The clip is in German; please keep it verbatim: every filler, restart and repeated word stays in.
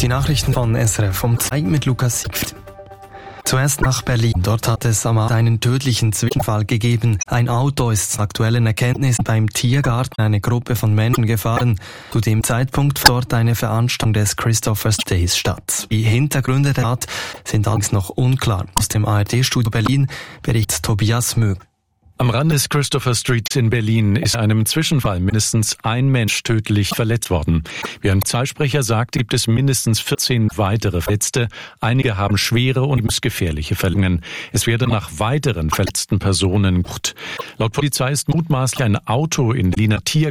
Die Nachrichten von S R F um zwei mit Lukas Siegfried. Zuerst nach Berlin. Dort hat es am Abend einen tödlichen Zwischenfall gegeben. Ein Auto ist nach aktuellen Erkenntnissen beim Tiergarten eine Gruppe von Menschen gefahren. Zu dem Zeitpunkt fand dort eine Veranstaltung des Christopher's Days statt. Die Hintergründe der Tat sind allerdings noch unklar. Aus dem A R D-Studio Berlin berichtet Tobias Mög. Am Rand des Christopher Street in Berlin ist einem Zwischenfall mindestens ein Mensch tödlich verletzt worden. Wie ein Zeitsprecher sagt, gibt es mindestens vierzehn weitere Verletzte. Einige haben schwere und lebensgefährliche Verletzungen. Es werde nach weiteren verletzten Personen gesucht. Laut Polizei ist mutmaßlich ein Auto in Berliner Tiergarten